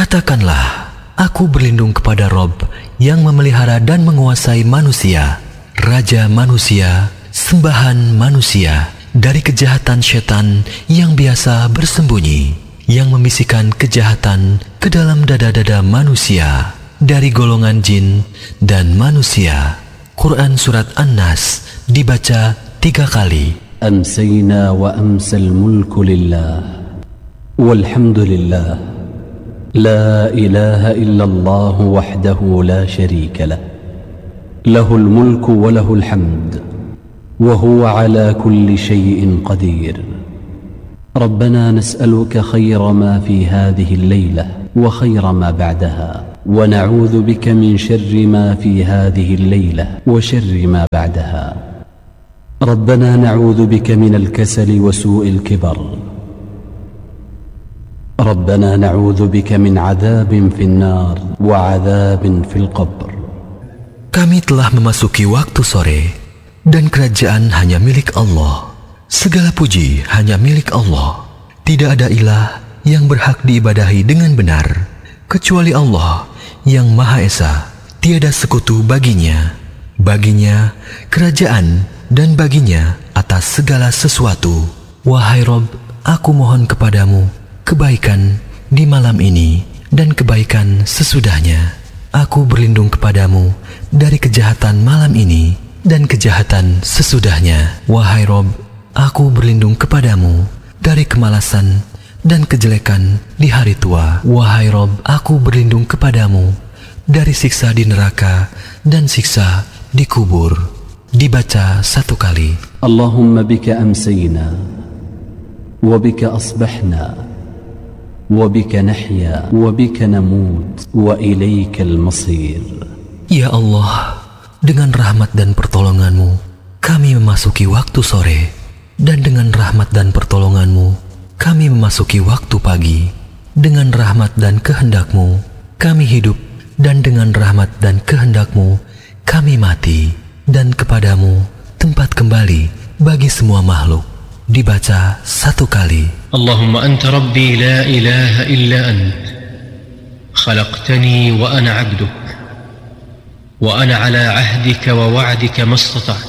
Katakanlah, aku berlindung kepada Rob yang memelihara dan menguasai manusia, Raja manusia, sembahan manusia, dari kejahatan setan yang biasa bersembunyi, yang membisikkan kejahatan ke dalam dada-dada manusia, dari golongan jin dan manusia. Quran Surat An-Nas dibaca 3 kali. Amsayna wa amsal mulku lillah, walhamdulillah, la ilaha illallah wahdahu la sharika lah, lahul mulku wa lahul hamd, wa huwa ala kulli shay'in qadir. ربنا نسألك خير ما في هذه الليلة وخير ما بعدها ونعوذ بك من شر ما في هذه الليلة وشر ما بعدها ربنا نعوذ بك من الكسل وسوء الكبر ربنا نعوذ بك من عذاب في النار وعذاب في القبر. Kami telah memasuki waktu sore dan kerajaan hanya milik Allah. Segala puji hanya milik Allah. Tidak ada ilah yang berhak diibadahi dengan benar kecuali Allah yang Maha Esa. Tiada sekutu baginya. Baginya kerajaan dan baginya atas segala sesuatu. Wahai Rob, aku mohon kepadamu kebaikan di malam ini dan kebaikan sesudahnya. Aku berlindung kepadamu dari kejahatan malam ini dan kejahatan sesudahnya. Wahai Rob, aku berlindung kepadamu dari kemalasan dan kejelekan di hari tua. Wahai Rob, aku berlindung kepadamu dari siksa di neraka dan siksa di kubur. Dibaca 1 kali. Allahumma bika amsayna wa bika asbahna wa bika nahya wa bika namut wa ilaikal masir. Ya Allah, dengan rahmat dan pertolonganmu kami memasuki waktu sore, dan dengan rahmat dan pertolonganmu kami memasuki waktu pagi. Dengan rahmat dan kehendakmu kami hidup, dan dengan rahmat dan kehendakmu kami mati, dan kepadamu tempat kembali bagi semua makhluk. Dibaca 1 kali. Allahumma anta rabbi la ilaha illa ant, khalaqtani wa ana abduk, wa ana ala ahdika wa wa'dika mastata'at.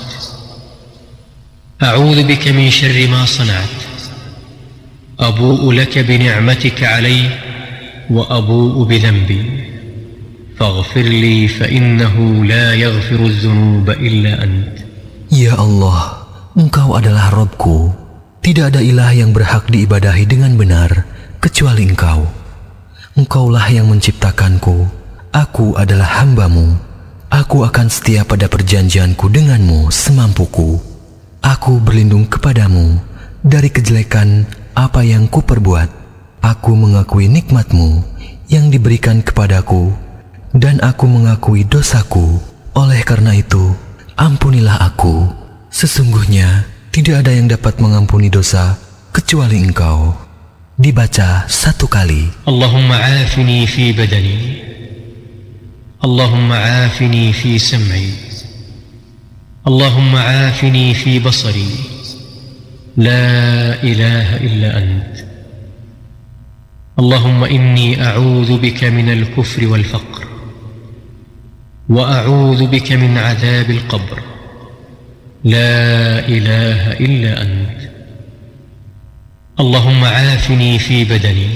أعوذ بك من شر ما صنعت، أبوء لك بنعمتك علي وأبوء بذنبي فاغفر لي فإنه لا يغفر الذنوب إلا أنت. Ya Allah, Engkau adalah Rabbku. Tidak ada ilah yang berhak diibadahi dengan benar kecuali Engkau. Engkaulah yang menciptakanku. Aku adalah hamba-Mu. Aku akan setia pada perjanjianku denganmu semampuku. Aku berlindung kepadamu dari kejelekan apa yang kuperbuat. Aku mengakui nikmat-Mu yang diberikan kepadaku, dan aku mengakui dosaku. Oleh karena itu, ampunilah aku. Sesungguhnya tidak ada yang dapat mengampuni dosa kecuali Engkau. Dibaca 1 kali. Allahumma afini fi badani, Allahumma afini fi sam'i, اللهم عافني في بصري، لا إله إلا أنت. اللهم إني أعوذ بك من الكفر والفقر، وأعوذ بك من عذاب القبر، لا إله إلا أنت. اللهم عافني في بدني،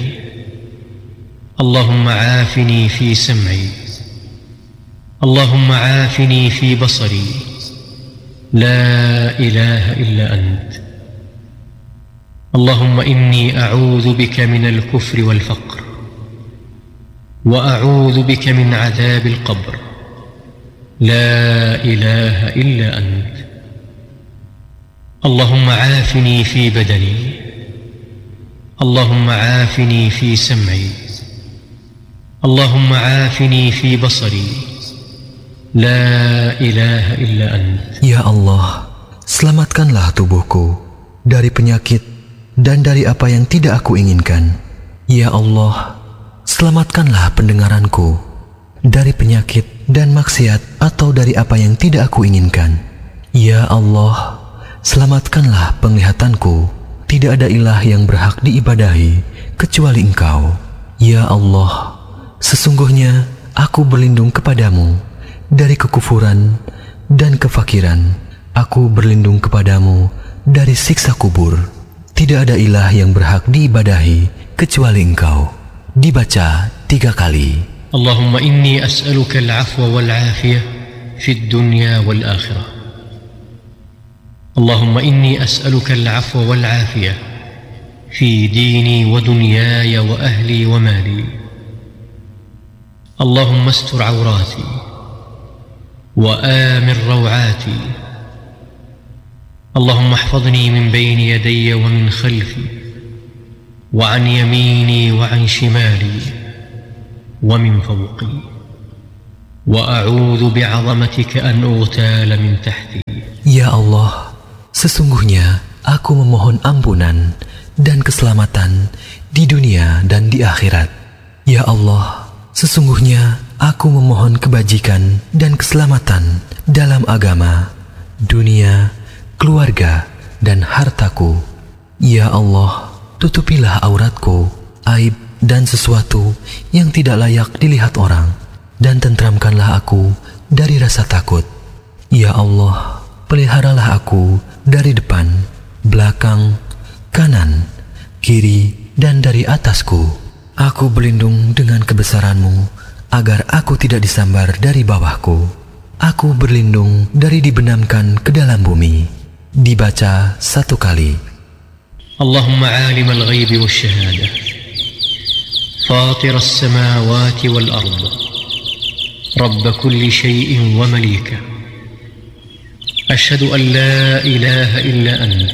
اللهم عافني في سمعي، اللهم عافني في بصري، لا إله إلا أنت. اللهم إني أعوذ بك من الكفر والفقر، وأعوذ بك من عذاب القبر، لا إله إلا أنت. اللهم عافني في بدني، اللهم عافني في سمعي، اللهم عافني في بصري، La ilaha illa ant. Ya Allah, selamatkanlah tubuhku dari penyakit dan dari apa yang tidak aku inginkan. Ya Allah, selamatkanlah pendengaranku dari penyakit dan maksiat atau dari apa yang tidak aku inginkan. Ya Allah, selamatkanlah penglihatanku. Tidak ada ilah yang berhak diibadahi kecuali Engkau. Ya Allah, sesungguhnya aku berlindung kepadamu dari kekufuran dan kefakiran. Aku berlindung kepadamu dari siksa kubur. Tidak ada ilah yang berhak diibadahi kecuali Engkau. Dibaca 3 kali. Allahumma inni as'aluka al-'afwa wal-'afiyah fi ad-dunya wal-akhirah. Allahumma inni as'aluka al-'afwa wal-'afiyah fi dini wa dunyaya wa ahli wa mali. Allahumma astur 'awrati wa amir raw'ati. Allahumma ihfazni min bayni yadayya wa min khalfi wa 'an yamini wa 'an shimali wa min fawqi wa a'udzu bi'azamatika an ughtal min tahti. Ya Allah, sesungguhnya aku memohon ampunan dan keselamatan di dunia dan di akhirat. Ya Allah, sesungguhnya aku memohon kebajikan dan keselamatan dalam agama, dunia, keluarga, dan hartaku. Ya Allah, tutupilah auratku, aib dan sesuatu yang tidak layak dilihat orang, dan tentramkanlah aku dari rasa takut. Ya Allah, peliharalah aku dari depan, belakang, kanan, kiri, dan dari atasku. Aku berlindung dengan kebesaran-Mu agar aku tidak disambar dari bawahku. Aku berlindung dari dibenamkan ke dalam bumi. Dibaca 1 kali. Allahumma 'alim al-ghaibi wash-shahadah, fatir as-samawati wal-ard, rabb kulli shay'in wa malika. Ashhadu an la ilaha illa ant.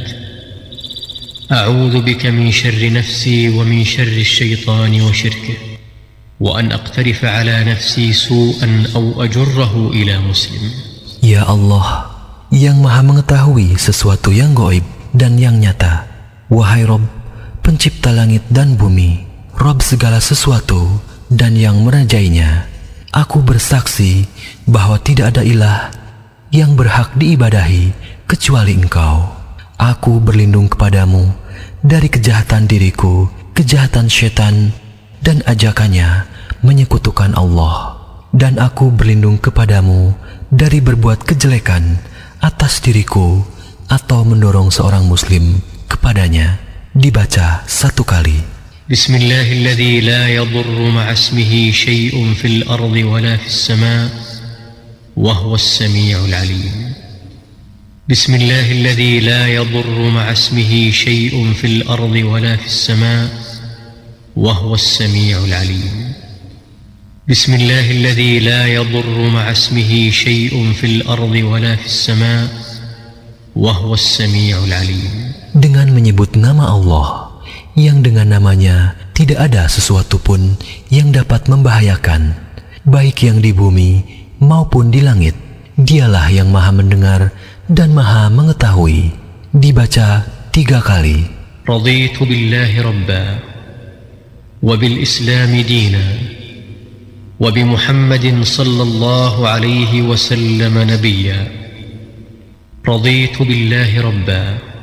أعوذ بك من شر نفسي ومن شر الشيطان وشركه وأن أقترف على نفسي سوءا أو أجره إلى مسلم. Ya Allah, yang maha mengetahui sesuatu yang gaib dan yang nyata. Wahai Rabb, pencipta langit dan bumi, Rabb segala sesuatu dan yang merajainya, aku bersaksi bahwa tidak ada ilah yang berhak diibadahi kecuali Engkau. Aku berlindung kepadamu dari kejahatan diriku, kejahatan syaitan, dan ajakannya menyekutukan Allah. Dan aku berlindung kepadamu dari berbuat kejelekan atas diriku atau mendorong seorang muslim kepadanya. Dibaca 1 kali. Bismillahilladzi la yadurru ma'asmihi syai'un fil ardi wa la fis sama' wa huwa as-sami'ul 'alim. بسم الله الذي لا يضر مع اسمه شيء في الأرض ولا في السماء وهو السميع العليم. بسم الله الذي لا يضر مع اسمه شيء في الأرض ولا في السماء وهو السميع العليم. Dengan menyebut nama Allah, yang dengan namanya tidak ada sesuatu pun yang dapat membahayakan, baik yang di bumi maupun di langit. Dialah yang maha mendengar dan maha mengetahui. Dibaca 3 kali. Raditu billahi rabba wa bil islami dina wa bi Muhammadin sallallahu alaihi wasallam nabiyya. Raditu billahi rabba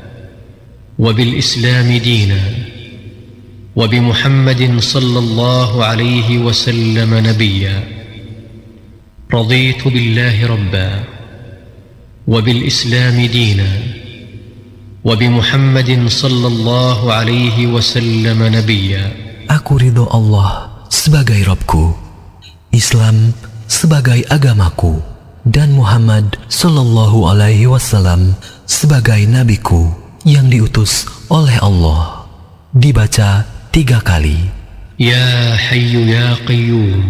wa bil islami dina wa bi Muhammadin sallallahu alaihi wasallam nabiyya. Raditu billahi rabba وبالإسلام دينا وبمحمد صلى الله عليه وسلم نبيا. Aku ridho Allah sebagai Rabbku, Islam sebagai agamaku, dan Muhammad sallallahu alaihi wasallam sebagai nabiku yang diutus oleh Allah. Dibaca 3 kali. Ya Hayyu ya Qayyum,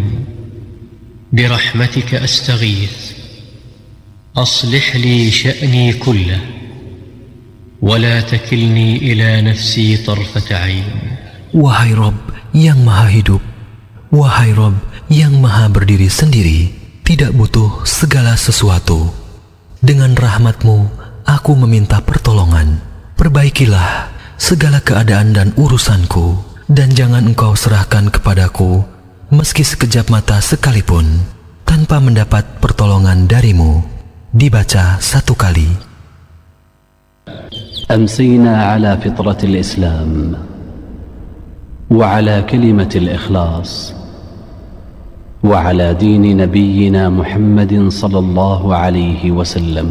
birahmatika astaghith. أصلح لي شأني كله ولا تكلني إلى نفسي طرفة عين. Wahai Rabb yang maha hidup, wahai Rabb yang maha berdiri sendiri, tidak butuh segala sesuatu. Dengan rahmat-Mu aku meminta pertolongan. Perbaikilah segala keadaan dan urusanku, dan jangan Engkau serahkan kepadaku meski sekejap mata sekalipun tanpa mendapat pertolongan dari-Mu. Dibaca 1 kali. أمسينا على فطرة الإسلام وعلى كلمة الإخلاص وعلى دين نبينا محمد صلى الله عليه وسلم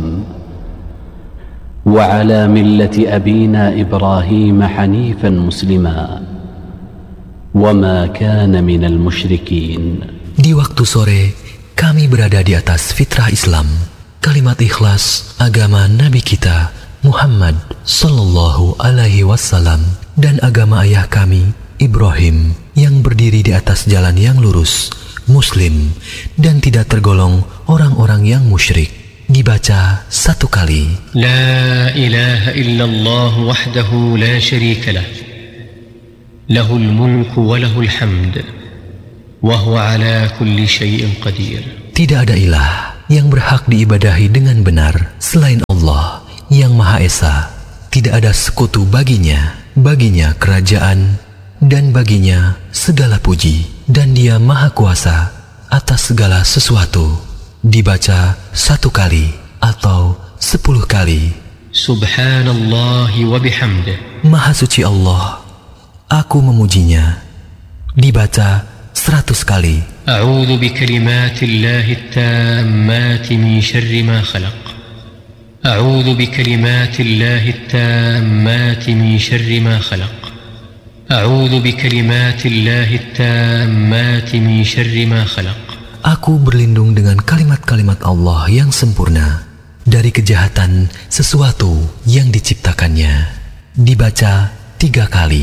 وعلى ملة أبينا إبراهيم حنيفا مسلما وما كان من المشركين. Di waktu sore, kami berada di atas fitrah Islam, kalimat ikhlas agama Nabi kita Muhammad sallallahu alaihi wasallam dan agama ayah kami Ibrahim yang berdiri di atas jalan yang lurus, Muslim dan tidak tergolong orang-orang yang musyrik. Dibaca satu kali. La ilaha illallah wahdahu la syarika lah. Lahul mulku wa lahul hamd. Wa huwa ala kulli syai'in qadir. Tidak ada ilah yang berhak diibadahi dengan benar selain Allah yang Maha Esa. Tidak ada sekutu baginya. Baginya kerajaan dan baginya segala puji, dan Dia Maha Kuasa atas segala sesuatu. Dibaca satu kali atau 10 kali. Subhanallah wa bihamdih. Maha suci Allah, aku memujinya. Dibaca 100 kali. A'udzu bikalimatillahi at-tammati min syarri ma khalaq. A'udzu bikalimatillahi at-tammati min syarri ma khalaq. A'udzu bikalimatillahi at-tammati min syarri ma khalaq. Aku berlindung dengan kalimat-kalimat Allah yang sempurna dari kejahatan sesuatu yang diciptakannya. Dibaca 3 kali.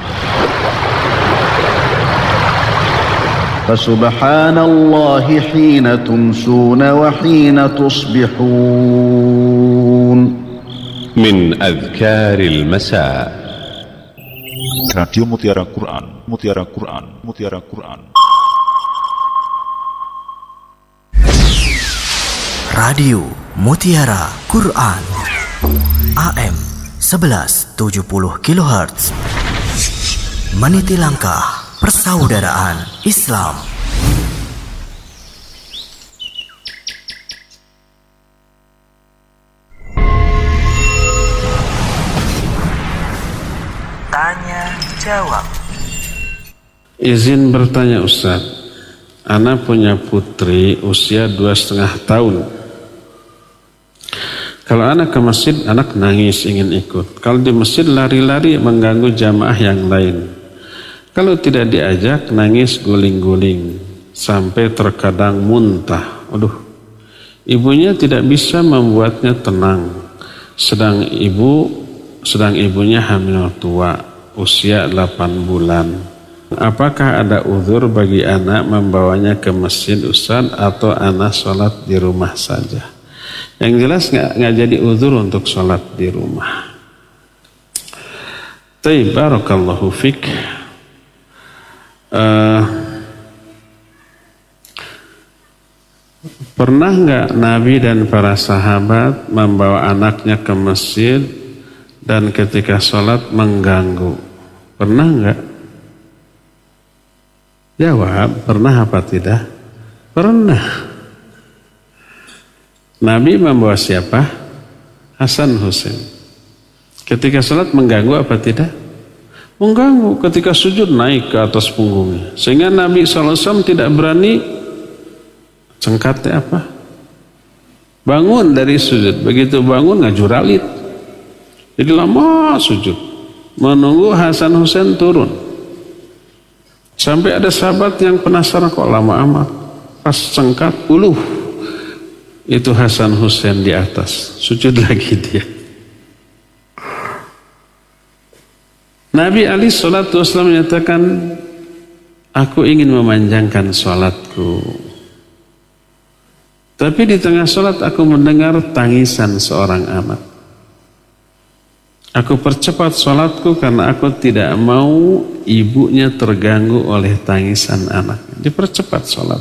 Fasubhanallahi hina tumsuna wa hina tusbihun. Min adhkaril masa. Radio Mutiara Quran, Mutiara Quran, Mutiara Quran. Radio Mutiara Quran AM 1170 kHz. Meniti langkah persaudaraan Islam. Tanya jawab. Izin bertanya Ustaz, Ana punya putri usia 2,5 tahun. Kalau anak ke masjid, anak nangis ingin ikut. Kalau di masjid lari-lari mengganggu jamaah yang lain. Kalau tidak diajak, nangis guling-guling sampai terkadang muntah. Aduh, ibunya tidak bisa membuatnya tenang. Sedang ibunya hamil tua, usia 8 bulan. Apakah ada uzur bagi anak membawanya ke masjid Ustaz, atau anak sholat di rumah saja? Yang jelas nggak jadi uzur untuk sholat di rumah. Taib, barakallahu fik. Pernah nggak Nabi dan para sahabat membawa anaknya ke masjid dan ketika sholat mengganggu? Pernah nggak? Jawab, pernah apa tidak? Pernah. Nabi membawa siapa? Hasan Husain. Ketika sholat mengganggu apa tidak? Mengganggu. Ketika sujud naik ke atas punggungnya. Sehingga Nabi SAW tidak berani cengkatnya apa? Bangun dari sujud. Begitu bangun ngajuralit. Jadi lama sujud. Menunggu Hasan Husain turun. Sampai ada sahabat yang penasaran, kok lama amat. Pas cengkat, itu Hasan Husain di atas. Sujud lagi dia. Nabi alaihi salatu wasallam menyatakan, aku ingin memanjangkan sholatku. Tapi di tengah sholat aku mendengar tangisan seorang anak. Aku percepat sholatku karena aku tidak mau ibunya terganggu oleh tangisan anak. Dipercepat sholat.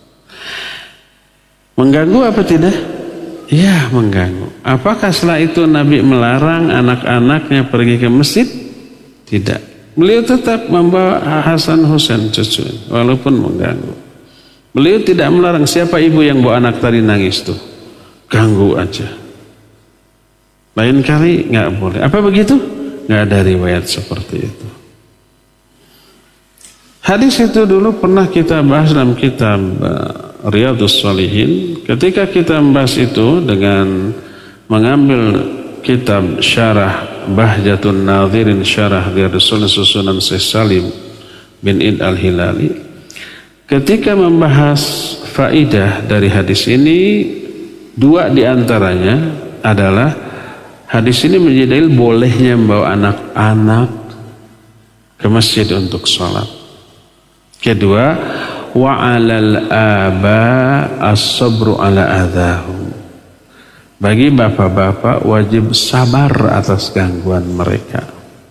Mengganggu apa tidak? Ya, mengganggu. Apakah setelah itu Nabi melarang anak-anaknya pergi ke masjid? Tidak. Beliau tetap membawa Hasan Husain cucu, walaupun mengganggu. Beliau tidak melarang. Siapa ibu yang bawa anak tadi nangis tuh? Ganggu aja. Lain kali nggak boleh. Apa begitu? Nggak ada riwayat seperti itu. Hadis itu dulu pernah kita bahas dalam kitab Riyadhus Shalihin. Ketika kita membahas itu dengan mengambil kitab Syarah Bahjatun Nadhirin Syarah Riyadhus Shalihin susunan Syekh Salim bin Id Al-Hilali, ketika membahas faidah dari hadis ini, dua diantaranya adalah hadis ini menjadi dalil bolehnya membawa anak-anak ke masjid untuk sholat. Kedua, wa 'alal aba as-sabru 'ala adahum. Bagi bapak-bapak wajib sabar atas gangguan mereka.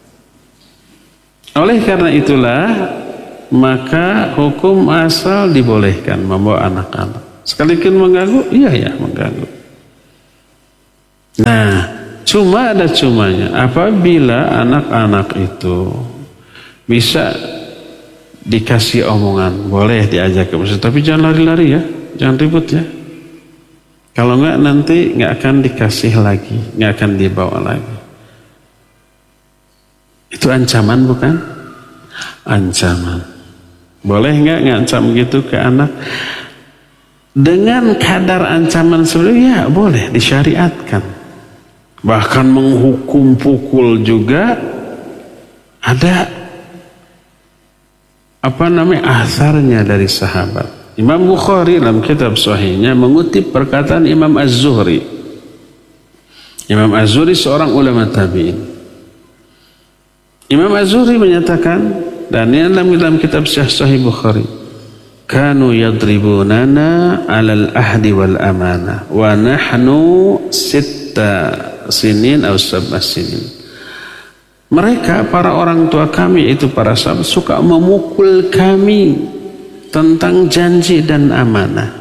Oleh karena itulah maka hukum asal dibolehkan membawa anak-anak. Sekalipun mengganggu, iya mengganggu. Nah, cuma ada cumanya. Apabila anak-anak itu bisa dikasih omongan, boleh diajak ke masjid, tapi jangan lari-lari ya, jangan ribut ya. Kalau enggak nanti enggak akan dikasih lagi, enggak akan dibawa lagi. Itu ancaman bukan? Ancaman. Boleh enggak ngancam gitu ke anak? Dengan kadar ancaman sebenarnya boleh disyariatkan. Bahkan menghukum pukul juga ada asarnya dari sahabat. Imam Bukhari dalam kitab sahihnya mengutip perkataan Imam Az-Zuhri. Imam Az-Zuhri seorang ulama tabi'in. Imam Az-Zuhri menyatakan, dan ini dalam kitab Sahih Bukhari, kanu yadribunana 'alal ahdi wal amanah wa nahnu 6 sinin atau 7 sinin. Mereka, para orang tua kami itu para sahabat, suka memukul kami tentang janji dan amanah.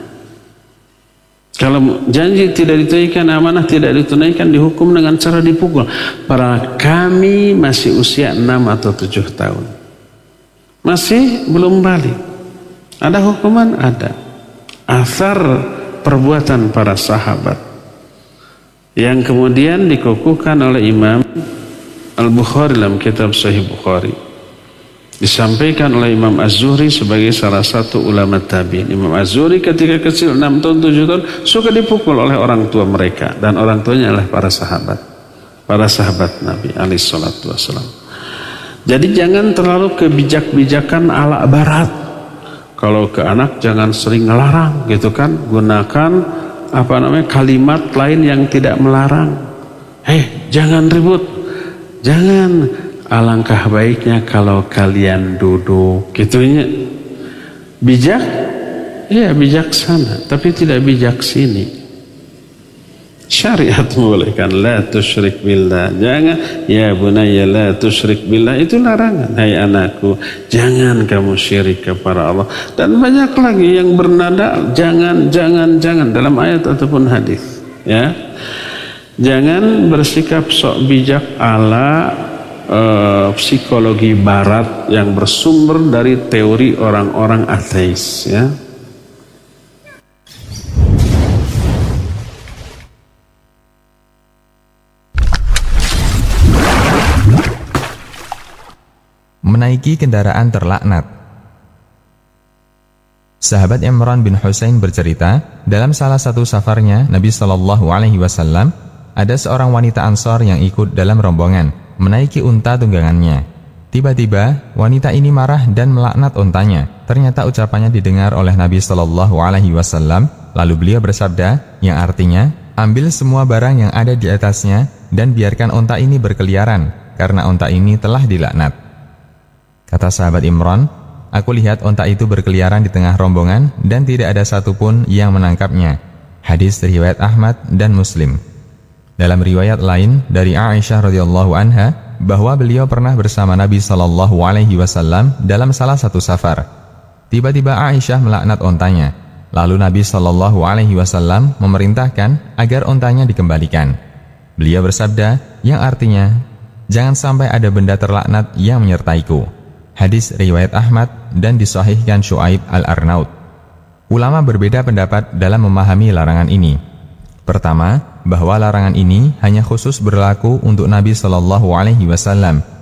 Kalau janji tidak ditunaikan, amanah tidak ditunaikan, dihukum dengan cara dipukul. Para kami masih usia 6 atau 7 tahun. Masih belum balik. Ada hukuman? Ada. Asar perbuatan para sahabat yang kemudian dikukuhkan oleh Imam Al-Bukhari dalam kitab Sahih Bukhari, disampaikan oleh Imam Az-Zuhri sebagai salah satu ulama tabi'in. Imam Az-Zuhri ketika kecil 6 tahun 7 tahun suka dipukul oleh orang tua mereka, dan orang tuanya adalah para sahabat Nabi alaihi salatu wassalam. Jadi jangan terlalu kebijak-bijakan ala barat. Kalau ke anak jangan sering ngelarang gitu kan, gunakan kalimat lain yang tidak melarang. Jangan ribut. Jangan, alangkah baiknya kalau kalian duduk gitunya. Bijak? Ya, bijaksana, tapi tidak bijak sini. Syariat membolehkan la tusyrik billah. Jangan, ya bunayya la tusyrik billah, itu larangan. Hai anakku, jangan kamu syirik kepada Allah. Dan banyak lagi yang bernada jangan dalam ayat ataupun hadis, ya. Jangan bersikap sok bijak ala psikologi barat yang bersumber dari teori orang-orang ateis, ya. Menaiki kendaraan terlaknat. Sahabat Imran bin Husain bercerita, dalam salah satu safarnya Nabi SAW, ada seorang wanita Ansor yang ikut dalam rombongan, menaiki unta tunggangannya. Tiba-tiba, wanita ini marah dan melaknat untanya. Ternyata ucapannya didengar oleh Nabi SAW, lalu beliau bersabda, yang artinya, ambil semua barang yang ada di atasnya dan biarkan unta ini berkeliaran, karena unta ini telah dilaknat. Kata sahabat Imran, aku lihat unta itu berkeliaran di tengah rombongan dan tidak ada satupun yang menangkapnya. Hadis riwayat Ahmad dan Muslim. Dalam riwayat lain dari Aisyah radhiyallahu anha bahwa beliau pernah bersama Nabi SAW dalam salah satu safar. Tiba-tiba Aisyah melaknat untanya. Lalu Nabi SAW memerintahkan agar untanya dikembalikan. Beliau bersabda yang artinya, jangan sampai ada benda terlaknat yang menyertaiku. Hadis riwayat Ahmad dan disahihkan Syuaib Al-Arnaud. Ulama berbeda pendapat dalam memahami larangan ini. Pertama, bahwa larangan ini hanya khusus berlaku untuk Nabi SAW.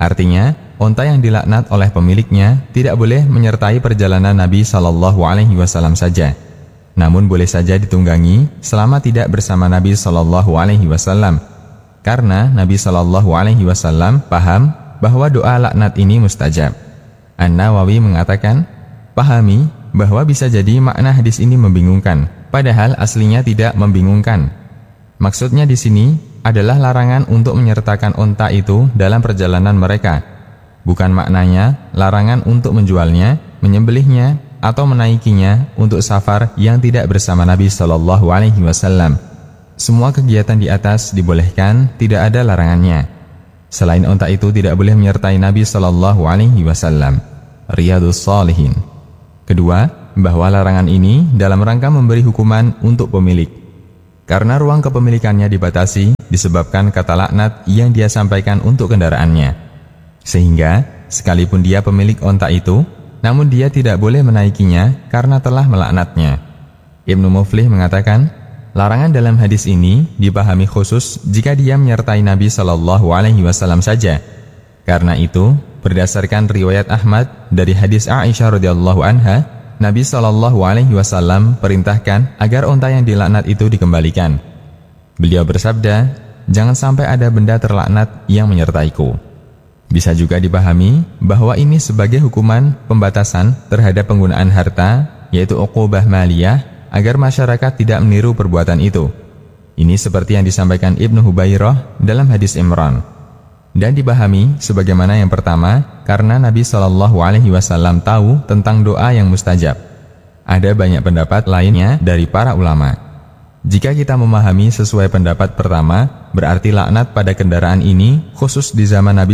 Artinya, unta yang dilaknat oleh pemiliknya tidak boleh menyertai perjalanan Nabi SAW saja, namun boleh saja ditunggangi selama tidak bersama Nabi SAW, karena Nabi SAW paham bahwa doa laknat ini mustajab. An-Nawawi mengatakan, pahami bahwa bisa jadi makna hadis ini membingungkan, padahal aslinya tidak membingungkan. Maksudnya di sini adalah larangan untuk menyertakan unta itu dalam perjalanan mereka. Bukan maknanya larangan untuk menjualnya, menyembelihnya, atau menaikinya untuk safar yang tidak bersama Nabi SAW. Semua kegiatan di atas dibolehkan, tidak ada larangannya. Selain unta itu tidak boleh menyertai Nabi SAW. Riyadhus Shalihin. Kedua, bahwa larangan ini dalam rangka memberi hukuman untuk pemilik. Karena ruang kepemilikannya dibatasi disebabkan kata laknat yang dia sampaikan untuk kendaraannya. Sehingga, sekalipun dia pemilik unta itu, namun dia tidak boleh menaikinya karena telah melaknatnya. Ibnu Muflih mengatakan, larangan dalam hadis ini dipahami khusus jika dia menyertai Nabi SAW saja. Karena itu, berdasarkan riwayat Ahmad dari hadis Aisyah radhiyallahu anha, Nabi SAW perintahkan agar unta yang dilaknat itu dikembalikan. Beliau bersabda, jangan sampai ada benda terlaknat yang menyertaiku. Bisa juga dipahami bahwa ini sebagai hukuman pembatasan terhadap penggunaan harta, yaitu uqubah maliyah, agar masyarakat tidak meniru perbuatan itu. Ini seperti yang disampaikan Ibnu Hubairah dalam hadis Imran. Dan dipahami sebagaimana yang pertama, karena Nabi SAW tahu tentang doa yang mustajab. Ada banyak pendapat lainnya dari para ulama. Jika kita memahami sesuai pendapat pertama, berarti laknat pada kendaraan ini khusus di zaman Nabi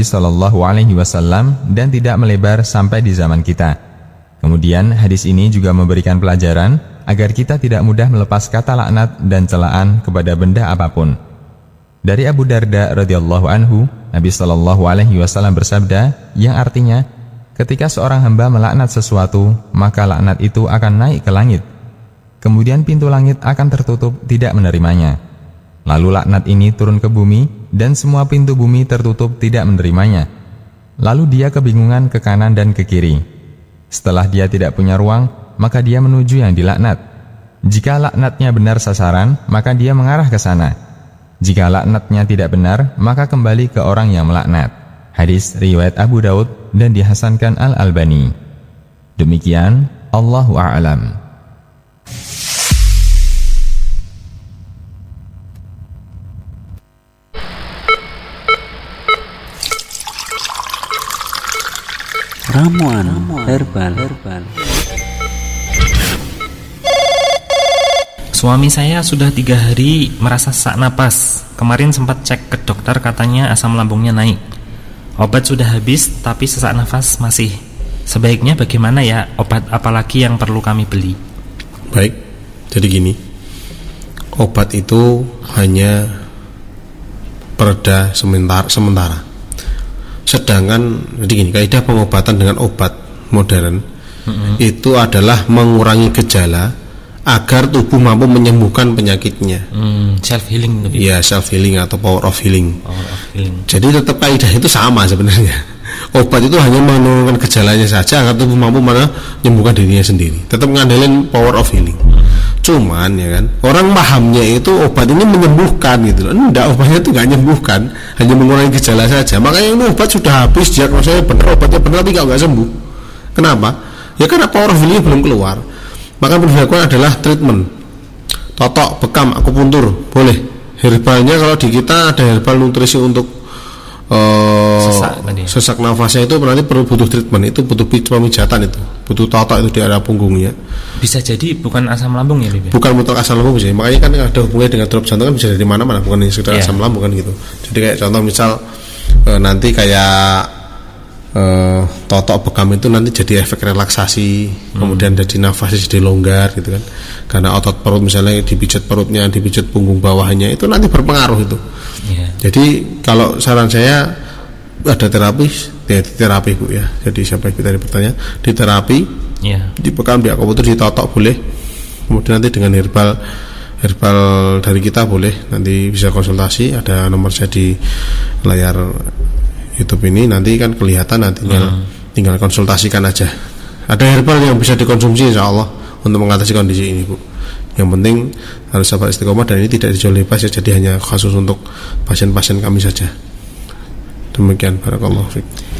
SAW dan tidak melebar sampai di zaman kita. Kemudian hadis ini juga memberikan pelajaran agar kita tidak mudah melepas kata laknat dan celaan kepada benda apapun. Dari Abu Darda radhiyallahu anhu, Nabi SAW bersabda, yang artinya, ketika seorang hamba melaknat sesuatu, maka laknat itu akan naik ke langit. Kemudian pintu langit akan tertutup tidak menerimanya. Lalu laknat ini turun ke bumi, dan semua pintu bumi tertutup tidak menerimanya. Lalu dia kebingungan ke kanan dan ke kiri. Setelah dia tidak punya ruang, maka dia menuju yang dilaknat. Jika laknatnya benar sasaran, maka dia mengarah ke sana. Jika laknatnya tidak benar, maka kembali ke orang yang melaknat. Hadis riwayat Abu Daud dan dihasankan Al-Albani. Demikian, Allahu a'lam. Ramuan herbal. Suami saya sudah 3 hari merasa sesak napas. Kemarin sempat cek ke dokter, katanya asam lambungnya naik. Obat sudah habis, tapi sesak nafas masih. Sebaiknya bagaimana ya? Obat apalagi yang perlu kami beli? Baik, jadi gini, obat itu hanya pereda sementara. Sedangkan jadi gini, kaidah pengobatan dengan obat modern itu adalah mengurangi gejala agar tubuh mampu menyembuhkan penyakitnya. Self healing. Ya, self healing atau power of healing. Jadi tetap kaidah itu sama sebenarnya. Obat itu hanya menurunkan gejalanya saja agar tubuh mampu menyembuhkan dirinya sendiri. Tetap ngandelin power of healing. Cuman ya kan, orang pahamnya itu obat ini menyembuhkan gitu loh. Enggak, obatnya itu enggak menyembuhkan, hanya mengurangi gejala saja. Makanya ini obat sudah habis, diagnosanya benar, obatnya benar, tapi enggak sembuh. Kenapa? Ya karena power of healing belum keluar. Maka yang dilakukan adalah treatment, totok, bekam, akupuntur, boleh. Herbalnya kalau di kita ada herbal nutrisi untuk sesak nafasnya, itu berarti perlu butuh treatment, itu butuh pemijatan, itu butuh totok itu di area punggungnya. Bisa jadi bukan asam lambung ya, Bibi? Bukan mutlak asam lambung sih, makanya kan ada hubungannya dengan drop jantung, kan bisa dari mana-mana, bukan sekedar asam lambung kan gitu. Jadi kayak contoh misal nanti kayak totok bekam itu nanti jadi efek relaksasi, kemudian jadi nafasnya jadi longgar gitu kan, karena otot perut misalnya dipijat perutnya, dipijat punggung bawahnya, itu nanti berpengaruh itu. Jadi kalau saran saya ada terapi Bu ya. Jadi siapa yang tadi bertanya, di terapi, di bekam, di akupuntur, di totok boleh. Kemudian nanti dengan herbal dari kita boleh, nanti bisa konsultasi, ada nomor saya di layar YouTube ini nanti kan kelihatan, tinggal konsultasikan aja. Ada herbal yang bisa dikonsumsi insya Allah untuk mengatasi kondisi ini, Bu. Yang penting harus sabar istiqomah, dan ini tidak dijual bebas ya, jadi hanya khusus untuk pasien-pasien kami saja. Demikian, barakallahu fiik.